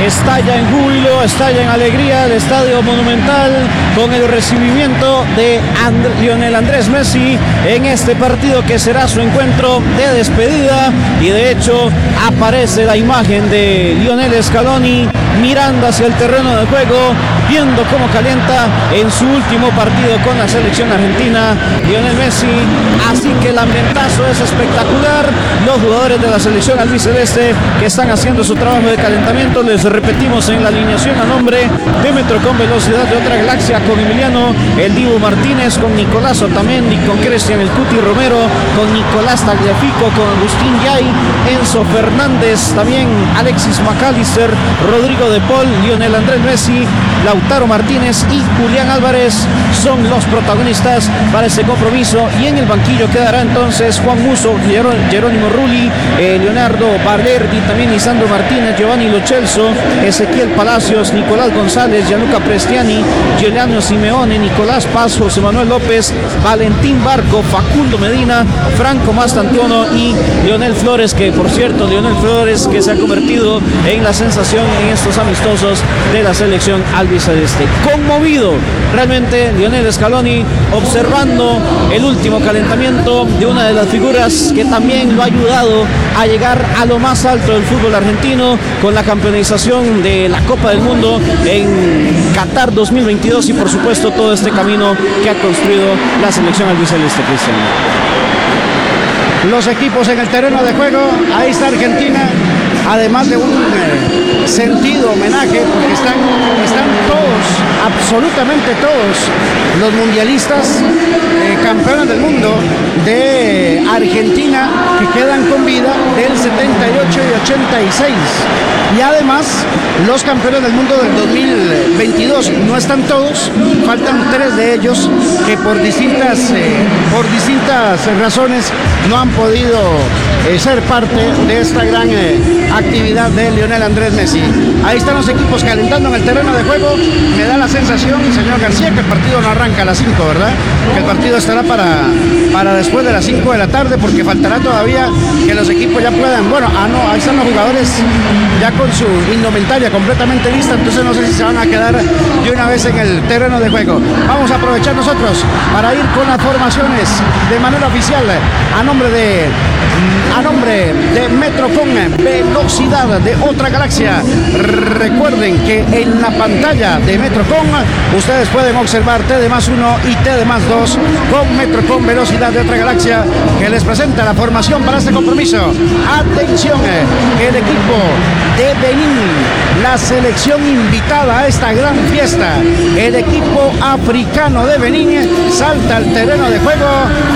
estalla en júbilo, estalla en alegría el Estadio Monumental con el recibimiento de Lionel Andrés Messi en este partido que será su encuentro de despedida, y de hecho aparece la imagen de Lionel Scaloni mirando hacia el terreno de juego, viendo cómo calienta en su último partido con la selección argentina Lionel Messi. Así que el ambientazo es espectacular. Los jugadores de la selección albiceleste que están haciendo su trabajo de calentamiento, les repetimos en la alineación: a nombre de Metrocom Velocidad de Otra Galaxia, con Emiliano El Dibu Martínez, con Nicolás Otamendi, con Cristian El Cuti Romero, con Nicolás Tagliafico, con Agustín Yay, Enzo Fernández, también Alexis McAllister, Rodrigo de Paul, Lionel Andrés Messi, Lautaro Martínez y Julián Álvarez son los protagonistas para este compromiso. Y en el banquillo quedará entonces Juan Musso, Jerónimo Rulli, Leonardo Valerdi, también Lisandro Martínez, Giovanni Lo Celso, Ezequiel Palacios, Nicolás González, Gianluca Prestiani, Giuliano Simeone, Nicolás Paz, José Manuel López, Valentín Barco, Facundo Medina, Franco Mastantuono y Leonel Flores, que por cierto, Leonel Flores, que se ha convertido en la sensación en estos amistosos de la selección albiceleste. Conmovido realmente Lionel Scaloni observando el último calentamiento de una de las figuras que también lo ha ayudado a llegar a lo más alto del fútbol argentino con la campeonización de la Copa del Mundo en Qatar 2022, y por supuesto todo este camino que ha construido la selección albiceleste, Cristian. Los equipos en el terreno de juego, ahí está Argentina, además de un sentido homenaje, porque están todos, absolutamente todos, los mundialistas, campeones del mundo de Argentina, que quedan con vida del 78 y 86. Y además, los campeones del mundo del 2022 no están todos, faltan 3 de ellos que por distintas razones no han podido ser parte de esta gran actividad de Lionel Andrés Messi. Ahí están los equipos calentando en el terreno de juego. Me da la sensación, señor García, que el partido no arranca a las 5, ¿verdad? Que el partido estará para después de las 5 de la tarde, porque faltará todavía que los equipos ya puedan. Bueno, no, ahí están los jugadores ya con su indumentaria completamente lista, entonces no sé si se van a quedar de una vez en el terreno de juego. Vamos a aprovechar nosotros para ir con las formaciones de manera oficial a nombre de Metrocom Velocidad de Otra Galaxia. Recuerden que en la pantalla de Metrocom ustedes pueden observar T+1 y T+2 con Metrocom Velocidad de Otra Galaxia, que les presenta la formación para este compromiso. Atención, el equipo de Benín, la selección invitada a esta gran fiesta, el equipo africano de Benín, salta al terreno de juego